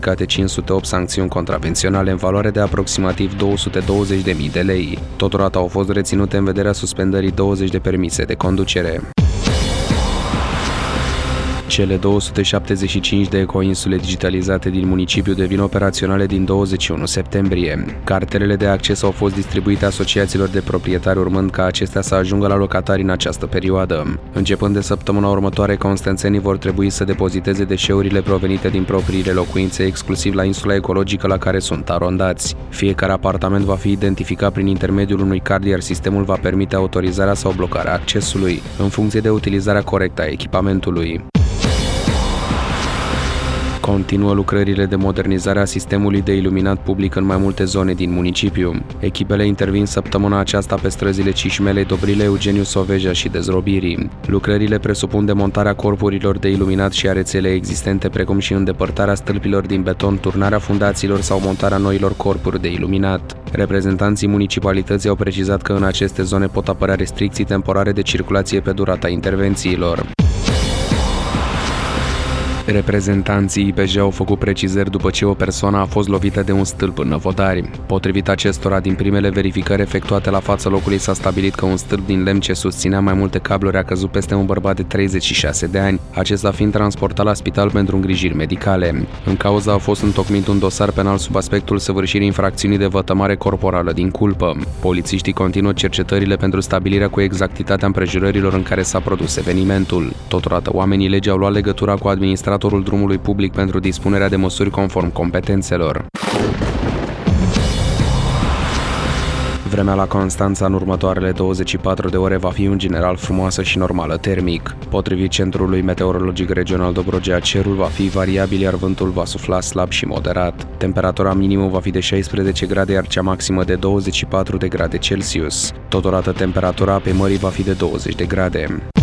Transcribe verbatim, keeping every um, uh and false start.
aplicate cinci sute opt sancțiuni contravenționale în valoare de aproximativ două sute douăzeci de mii de lei. Totodată au fost reținute în vederea suspendării douăzeci de permise de conducere. Cele două sute șaptezeci și cinci de ecoinsule digitalizate din municipiu devin operaționale din douăzeci și unu septembrie. Cartelele de acces au fost distribuite asociațiilor de proprietari, urmând ca acestea să ajungă la locatari în această perioadă. Începând de săptămâna următoare, constanțenii vor trebui să depoziteze deșeurile provenite din propriile locuințe exclusiv la insula ecologică la care sunt arondați. Fiecare apartament va fi identificat prin intermediul unui card, iar sistemul va permite autorizarea sau blocarea accesului, în funcție de utilizarea corectă a echipamentului. Continuă lucrările de modernizare a sistemului de iluminat public în mai multe zone din municipiu. Echipele intervin săptămâna aceasta pe străzile Cișmelei, Dobrile, Eugeniu Soveja și Dezrobirii. Lucrările presupun demontarea corpurilor de iluminat și a rețelei existente, precum și îndepărtarea stâlpilor din beton, turnarea fundațiilor sau montarea noilor corpuri de iluminat. Reprezentanții municipalității au precizat că în aceste zone pot apărea restricții temporare de circulație pe durata intervențiilor. Reprezentanții I P J au făcut precizări după ce o persoană a fost lovită de un stâlp în Năvodari. Potrivit acestora, din primele verificări efectuate la fața locului, s-a stabilit că un stâlp din lemn ce susținea mai multe cabluri a căzut peste un bărbat de treizeci și șase de ani, acesta fiind transportat la spital pentru îngrijiri medicale. În cauza a fost întocmit un dosar penal sub aspectul săvârșirii infracțiunii de vătămare corporală din culpă. Polițiștii continuă cercetările pentru stabilirea cu exactitatea împrejurărilor în care s-a produs evenimentul. Totodată, oamenii legii au luat legătura cu administratorul drumului public pentru dispunerea de măsuri conform competențelor. Vremea la Constanța în următoarele douăzeci și patru de ore va fi în general frumoasă și normală termic. Potrivit Centrului Meteorologic Regional Dobrogea, cerul va fi variabil, iar vântul va sufla slab și moderat. Temperatura minimă va fi de șaisprezece grade, iar cea maximă de douăzeci și patru de grade Celsius. Totodată, temperatura apei mării va fi de douăzeci de grade.